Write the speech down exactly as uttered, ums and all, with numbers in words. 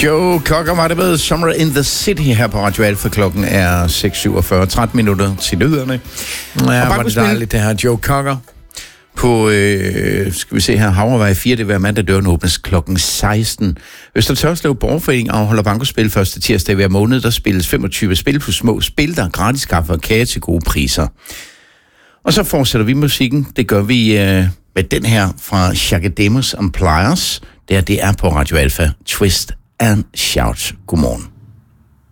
Joe Cocker var det med Summer in the City her på Radio Alpha. Klokken er seks syvogfyrre, tretten minutter til nyhederne. Ja, var det dejligt det her, Joe Cocker. På, øh, skal vi se her, Havrevej fire, det vil være mandag, døren åbnes klokken seksten. Øster Tørslev Borgerforening afholder bankospil første tirsdag hver måned. Der spilles femogtyve spil på små spil, der er gratis kaffe og kage til gode priser. Og så fortsætter vi musikken. Det gør vi øh, med den her fra Shaka Demos and Pliers. Det er, det er på Radio Alpha. Twist and Shout. Godmorgen.